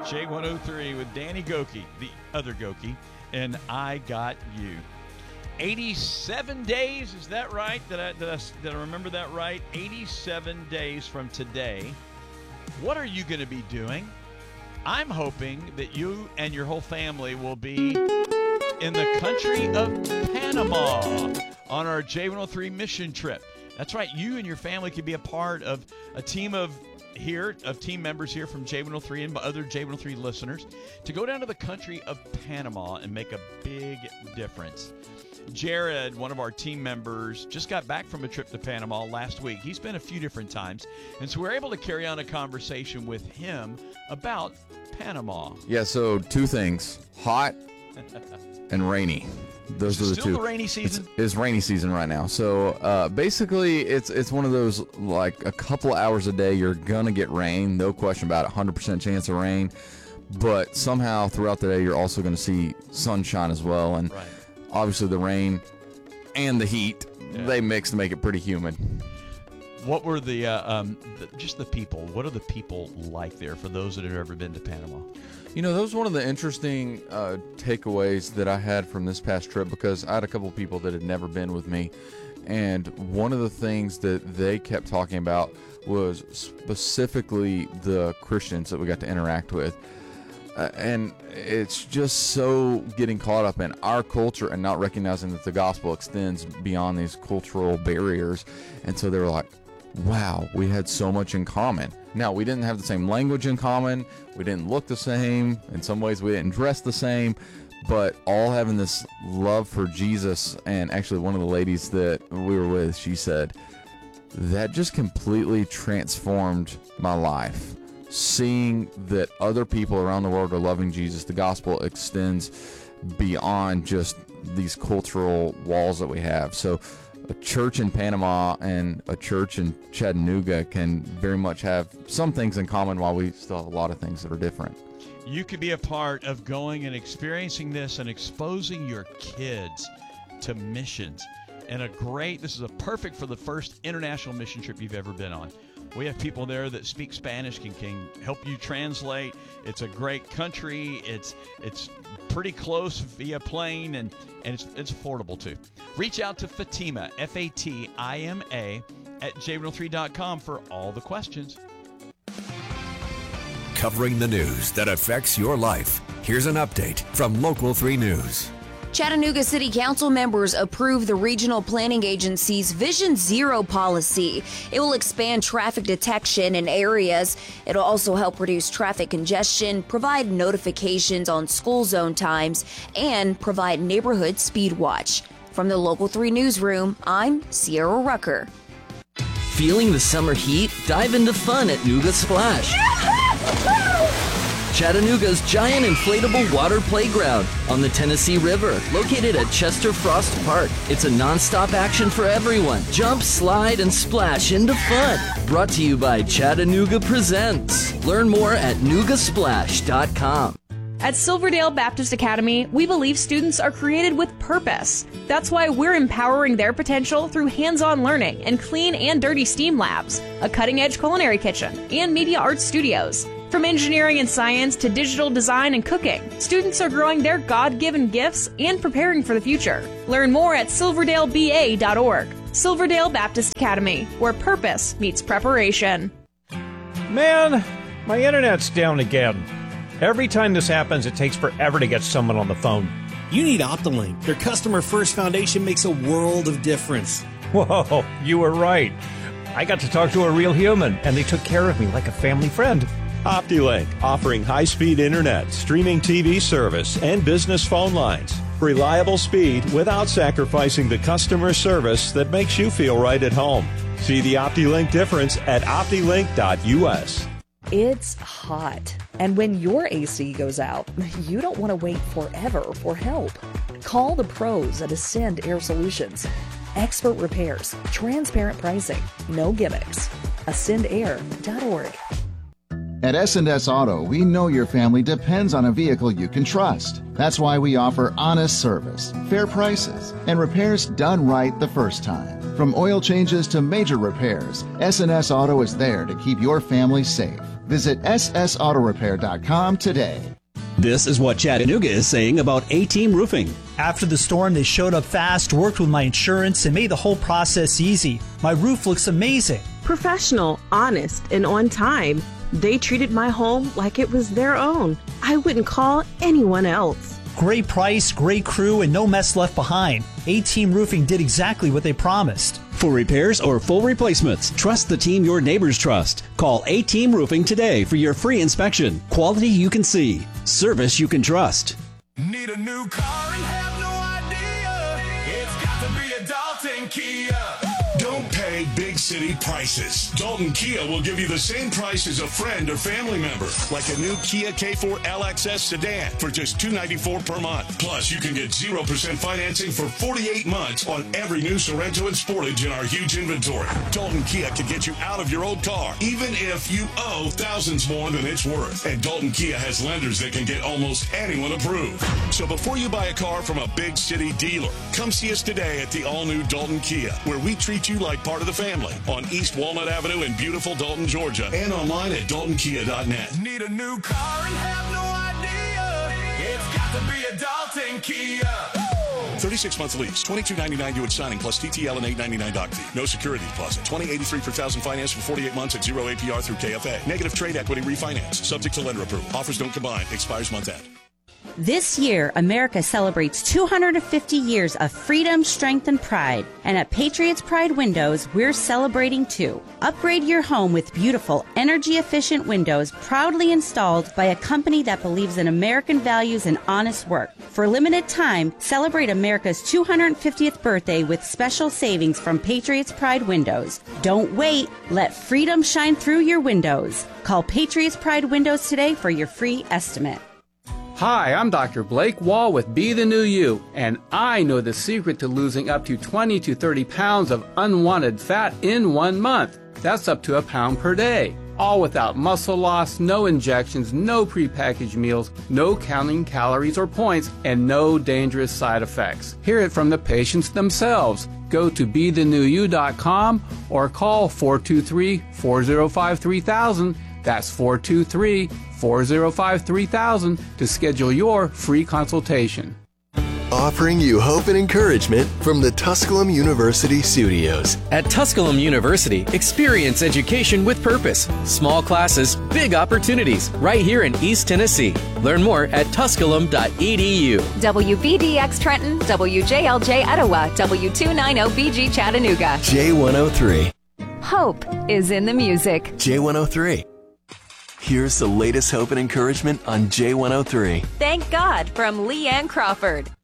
J103 with Danny Gokey, the other Gokey, and I Got You. 87 days, is that right? Did I remember that right? 87 days from today. What are you going to be doing? I'm hoping that you and your whole family will be in the country of Panama on our J103 mission trip. That's right. You and your family can be a part of a team of team members here from J103 and other J103 listeners to go down to the country of Panama and make a big difference. Jared, one of our team members, just got back from a trip to Panama last week. He's been a few different times, and so we're able to carry on a conversation with him about Panama. Yeah, so two things, hot and rainy. Those are the two. Still the rainy season? It's rainy season right now. So basically, it's one of those, like, a couple hours a day you're going to get rain. No question about it, 100% chance of rain. But somehow throughout the day you're also going to see sunshine as well. And right. Obviously the rain and the heat, they mix to make it pretty humid. What were just the people? What are the people like there for those that have ever been to Panama? You know, that was one of the interesting takeaways that I had from this past trip, because I had a couple of people that had never been with me, and one of the things that they kept talking about was specifically the Christians that we got to interact with. And it's just so getting caught up in our culture and not recognizing that the gospel extends beyond these cultural barriers. And so they were like, wow, we had so much in common. Now, we didn't have the same language in common. We didn't look the same. In some ways, we didn't dress the same. But all having this love for Jesus. And actually, one of the ladies that we were with, she said, that just completely transformed my life. Seeing that other people around the world are loving Jesus, the gospel extends beyond just these cultural walls that we have. So a church in Panama and a church in Chattanooga can very much have some things in common, while we still have a lot of things that are different. You could be a part of going and experiencing this and exposing your kids to missions. And this is perfect for the first international mission trip you've ever been on. We have people there that speak Spanish, can help you translate. It's a great country. It's pretty close via plane, and it's affordable too. Reach out to Fatima, Fatima, at j103.com for all the questions. Covering the news that affects your life. Here's an update from Local 3 News. Chattanooga City Council members approved the Regional Planning Agency's Vision Zero policy. It will expand traffic detection in areas. It'll also help reduce traffic congestion, provide notifications on school zone times, and provide neighborhood speed watch. From the Local 3 newsroom, I'm Sierra Rucker. Feeling the summer heat? Dive into fun at Nooga Splash. Chattanooga's giant inflatable water playground on the Tennessee River, located at Chester Frost Park. It's a non-stop action for everyone. Jump, slide, and splash into fun. Brought to you by Chattanooga Presents. Learn more at noogasplash.com. At Silverdale Baptist Academy, we believe students are created with purpose. That's why we're empowering their potential through hands-on learning and clean and dirty STEAM labs, a cutting-edge culinary kitchen, and media arts studios. From engineering and science to digital design and cooking, students are growing their God-given gifts and preparing for the future. Learn more at silverdaleba.org. Silverdale Baptist Academy, where purpose meets preparation. Man, my internet's down again. Every time this happens, it takes forever to get someone on the phone. You need OptiLink. Their customer-first foundation makes a world of difference. Whoa, you were right. I got to talk to a real human, and they took care of me like a family friend. OptiLink, offering high-speed internet, streaming TV service, and business phone lines. Reliable speed without sacrificing the customer service that makes you feel right at home. See the OptiLink difference at optilink.us. It's hot, and when your AC goes out, you don't want to wait forever for help. Call the pros at Ascend Air Solutions. Expert repairs, transparent pricing, no gimmicks. AscendAir.org. At S&S Auto, we know your family depends on a vehicle you can trust. That's why we offer honest service, fair prices, and repairs done right the first time. From oil changes to major repairs, S&S Auto is there to keep your family safe. Visit ssautorepair.com today. This is what Chattanooga is saying about A-Team Roofing. After the storm, they showed up fast, worked with my insurance, and made the whole process easy. My roof looks amazing. Professional, honest, and on time. They treated my home like it was their own. I wouldn't call anyone else. Great price, great crew, and no mess left behind. A-Team Roofing did exactly what they promised. For repairs or full replacements, trust the team your neighbors trust. Call A-Team Roofing today for your free inspection. Quality you can see. Service you can trust. Need a new car and have no idea? It's got to be a Dalton Kia. Don't pay big city prices. Dalton Kia will give you the same price as a friend or family member, like a new Kia K4 LXS sedan for just $294 per month. Plus, you can get 0% financing for 48 months on every new Sorento and Sportage in our huge inventory. Dalton Kia can get you out of your old car, even if you owe thousands more than it's worth. And Dalton Kia has lenders that can get almost anyone approved. So before you buy a car from a big city dealer, come see us today at the all-new Dalton Kia, where we treat you like part of the family on East Walnut Avenue in beautiful Dalton, Georgia, and online at daltonkia.net. Need a new car and have no idea? It's got to be a Dalton Kia. 36-month lease, $22.99 due at signing plus TTL and $8.99 doc fee. No security deposit. $20.83 per thousand finance for 48 months at 0 APR through KFA. Negative trade equity refinance. Subject to lender approval. Offers don't combine. Expires month end. This year, America celebrates 250 years of freedom, strength, and pride. And at Patriots Pride Windows, we're celebrating too. Upgrade your home with beautiful, energy-efficient windows proudly installed by a company that believes in American values and honest work. For a limited time, celebrate America's 250th birthday with special savings from Patriots Pride Windows. Don't wait. Let freedom shine through your windows. Call Patriots Pride Windows today for your free estimate. Hi, I'm Dr. Blake Wall with Be the New You, and I know the secret to losing up to 20 to 30 pounds of unwanted fat in 1 month. That's up to a pound per day. All without muscle loss, no injections, no prepackaged meals, no counting calories or points, and no dangerous side effects. Hear it from the patients themselves. Go to BeTheNewYou.com or call 423-405-3000. That's 423-405-3000 to schedule your free consultation. Offering you hope and encouragement from the Tusculum University studios. At Tusculum University, experience education with purpose. Small classes, big opportunities, right here in East Tennessee. Learn more at tusculum.edu. WVDX Trenton, WJLJ Etowah, W290BG Chattanooga. J103. Hope is in the music. J103. Here's the latest hope and encouragement on J103. Thank God from Leanne Crawford.